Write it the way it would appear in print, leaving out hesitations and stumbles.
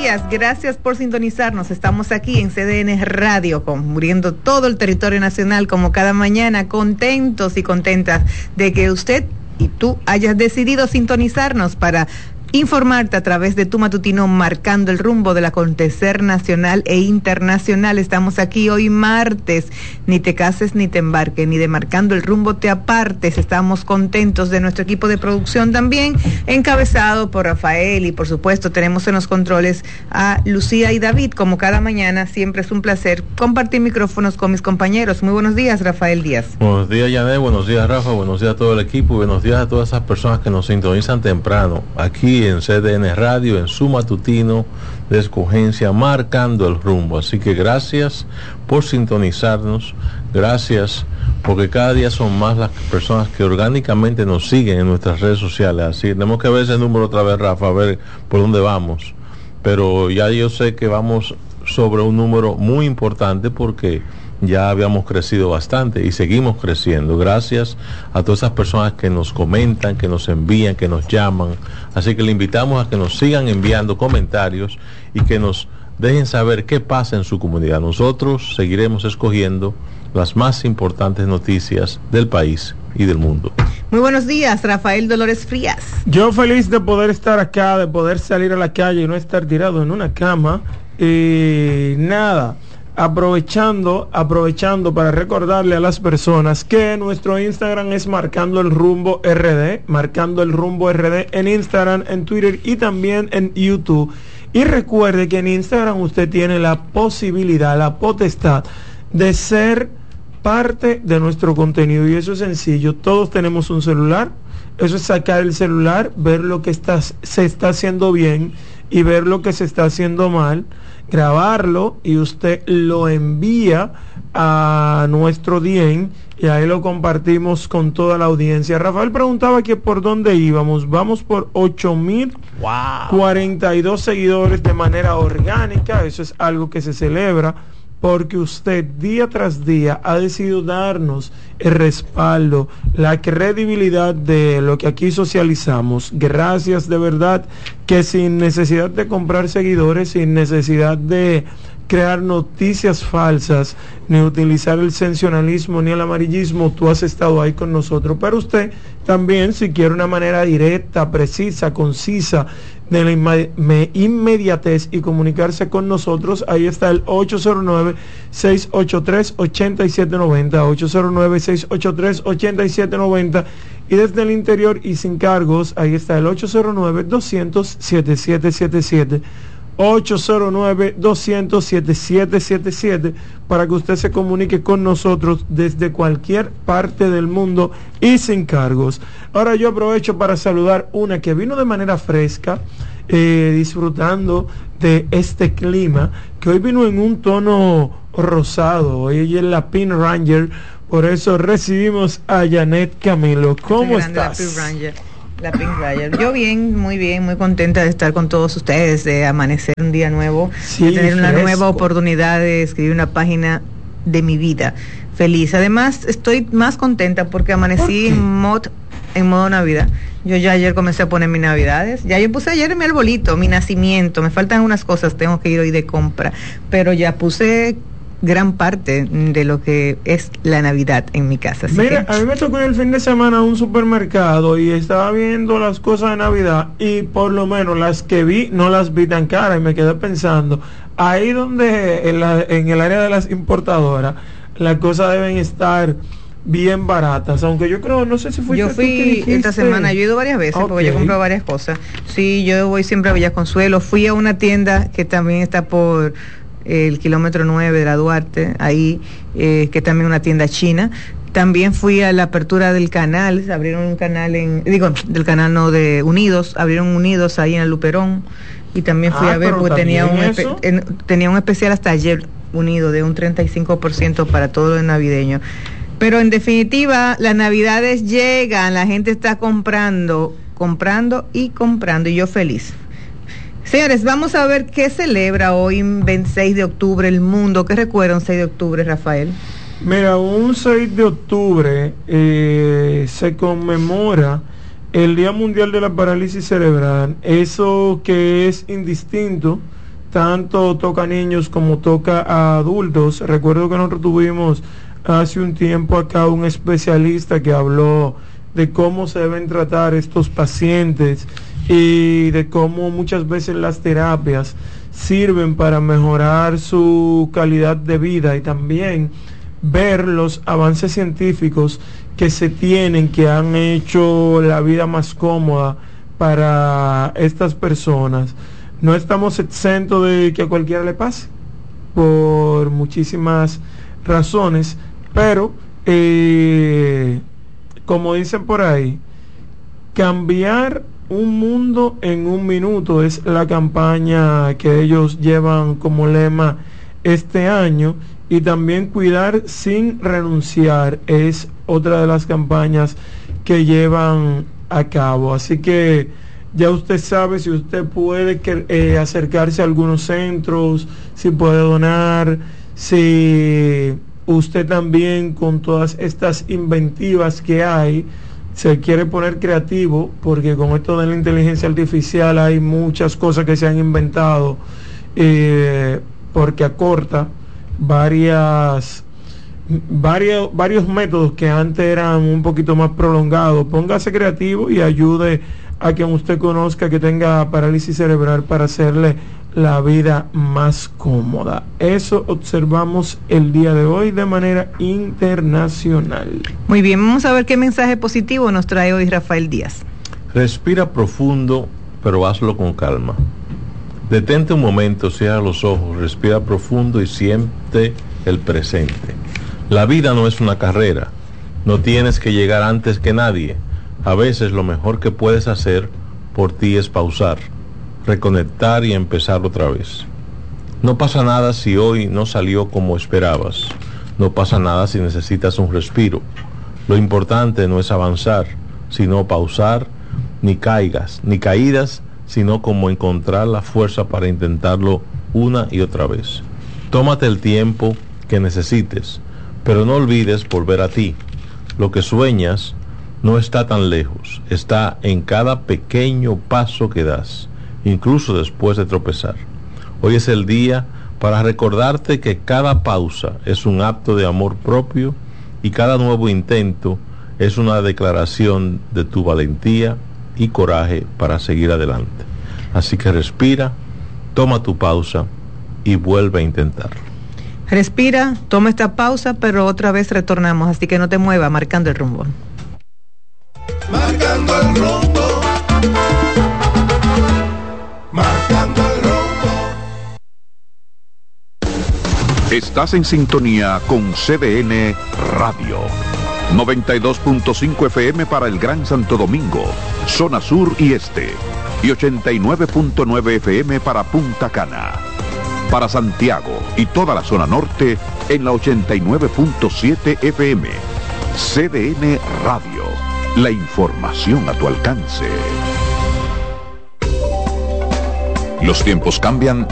días, gracias por sintonizarnos. Estamos aquí en CDN Radio, cubriendo todo el territorio nacional como cada mañana, contentos y contentas de que usted y tú hayas decidido sintonizarnos para informarte a través de tu matutino Marcando el Rumbo del acontecer nacional e internacional. Estamos aquí hoy martes, ni te cases ni te embarques, ni de Marcando el Rumbo te apartes. Estamos contentos de nuestro equipo de producción también, encabezado por Rafael, y por supuesto tenemos en los controles a Lucía y David. Como cada mañana, siempre es un placer compartir micrófonos con mis compañeros. Muy buenos días, Rafael Díaz. Buenos días, Yané, buenos días, Rafa, buenos días a todo el equipo, buenos días a todas esas personas que nos sintonizan temprano, aquí en CDN Radio, en su matutino de escogencia, Marcando el Rumbo. Así que gracias por sintonizarnos, gracias porque cada día son más las personas que orgánicamente nos siguen en nuestras redes sociales. Así tenemos que ver ese número otra vez, Rafa, a ver por dónde vamos, pero ya yo sé que vamos sobre un número muy importante porque ya habíamos crecido bastante y seguimos creciendo. Gracias a todas esas personas que nos comentan, que nos envían, que nos llaman. Así que le invitamos a que nos sigan enviando comentarios y que nos dejen saber qué pasa en su comunidad. Nosotros seguiremos escogiendo las más importantes noticias del país y del mundo. Muy buenos días, Rafael Dolores Frías. Yo feliz de poder estar acá, de poder salir a la calle y no estar tirado en una cama. Y nada, aprovechando para recordarle a las personas que nuestro Instagram es Marcando el Rumbo RD, Marcando el Rumbo RD en Instagram, en Twitter y también en YouTube. Y recuerde que en Instagram usted tiene la posibilidad, la potestad de ser parte de nuestro contenido, y eso es sencillo. Todos tenemos un celular. Eso es sacar el celular, ver lo que se está haciendo bien y ver lo que se está haciendo mal, grabarlo y usted lo envía a nuestro DM y ahí lo compartimos con toda la audiencia. Rafael preguntaba que por dónde íbamos. Vamos por 8,042 seguidores de manera orgánica. Eso es algo que se celebra porque usted día tras día ha decidido darnos el respaldo, la credibilidad de lo que aquí socializamos. Gracias de verdad, que sin necesidad de comprar seguidores, sin necesidad de crear noticias falsas, ni utilizar el sensacionalismo ni el amarillismo, tú has estado ahí con nosotros. Pero usted también, si quiere una manera directa, precisa, concisa, de la inmediatez y comunicarse con nosotros, ahí está el 809-683-8790, 809-683-8790, y desde el interior y sin cargos, ahí está el 809-200-7777, 809-200-7777, para que usted se comunique con nosotros desde cualquier parte del mundo y sin cargos. Ahora yo aprovecho para saludar una que vino de manera fresca, disfrutando de este clima, que hoy vino en un tono rosado. Hoy ella es la Pink Ranger, por eso recibimos a Janet Camilo. ¿Cómo estás? La Pink Ranger. Yo bien, muy contenta de estar con todos ustedes, de amanecer un día nuevo, sí, de tener una fresco. nueva oportunidad de escribir una página de mi vida. Feliz. Además, estoy más contenta porque amanecí en modo Navidad. Yo ya ayer comencé a poner mis navidades. Ya yo puse ayer mi arbolito, mi nacimiento. Me faltan unas cosas, tengo que ir hoy de compra. Pero ya puse gran parte de lo que es la Navidad en mi casa. Así Mira, que... a mí me tocó ir el fin de semana a un supermercado y estaba viendo las cosas de Navidad, y por lo menos las que vi no las vi tan caras, y me quedé pensando, ahí donde en el área de las importadoras las cosas deben estar bien baratas, aunque yo creo, no sé si fuiste yo fui tú que esta semana, yo he ido varias veces, porque yo he comprado varias cosas. Sí, yo voy siempre a Villa Consuelo. Fui a una tienda que también está por el kilómetro 9 de la Duarte, ahí, que también una tienda china. También fui a la apertura del canal, abrieron un canal del canal no, de Unidos, abrieron Unidos ahí en el Luperón, y también fui a ver, porque tenía un especial hasta ayer Unido de un 35% para todo lo navideño. Pero en definitiva, las navidades llegan, la gente está comprando, y yo feliz. Señores, vamos a ver qué celebra hoy, 26 de octubre, el mundo. ¿Qué recuerda un 6 de octubre, Rafael? Mira, un 6 de octubre se conmemora el Día Mundial de la Parálisis Cerebral. Eso que es indistinto tanto toca a niños como toca a adultos. Recuerdo que nosotros tuvimos hace un tiempo acá un especialista que habló de cómo se deben tratar estos pacientes y de cómo muchas veces las terapias sirven para mejorar su calidad de vida, y también ver los avances científicos que se tienen, que han hecho la vida más cómoda para estas personas. No estamos exentos de que a cualquiera le pase, por muchísimas razones, pero como dicen por ahí, cambiar un mundo en un minuto es la campaña que ellos llevan como lema este año, y también cuidar sin renunciar es otra de las campañas que llevan a cabo. Así que ya usted sabe, si usted puede acercarse a algunos centros, si puede donar, si usted también, con todas estas inventivas que hay, se quiere poner creativo, porque con esto de la inteligencia artificial hay muchas cosas que se han inventado, porque acorta varios métodos que antes eran un poquito más prolongados. Póngase creativo y ayude a quien usted conozca que tenga parálisis cerebral para hacerle la vida más cómoda. Eso observamos el día de hoy de manera internacional. Muy bien, vamos a ver qué mensaje positivo nos trae hoy Rafael Díaz. Respira profundo, pero hazlo con calma. Detente un momento, cierra los ojos, respira profundo y siente el presente. La vida no es una carrera, no tienes que llegar antes que nadie. A veces lo mejor que puedes hacer por ti es pausar, reconectar y empezar otra vez. No pasa nada si hoy no salió como esperabas, no pasa nada si necesitas un respiro. Lo importante no es avanzar, sino pausar, ni caídas, sino como encontrar la fuerza para intentarlo una y otra vez. Tómate el tiempo que necesites, pero no olvides volver a ti. Lo que sueñas no está tan lejos, está en cada pequeño paso que das, incluso después de tropezar. Hoy es el día para recordarte que cada pausa es un acto de amor propio y cada nuevo intento es una declaración de tu valentía y coraje para seguir adelante. Así que respira, toma tu pausa y vuelve a intentarlo. Respira, toma esta pausa, pero otra vez retornamos, así que no te muevas, marcando el rumbo. Marcando el rumbo. Marcando el rumbo. Estás en sintonía con CDN Radio. 92.5 FM para el Gran Santo Domingo, zona sur y este, y 89.9 FM para Punta Cana. Para Santiago y toda la zona norte en la 89.7 FM. CDN Radio, la información a tu alcance. Los tiempos cambian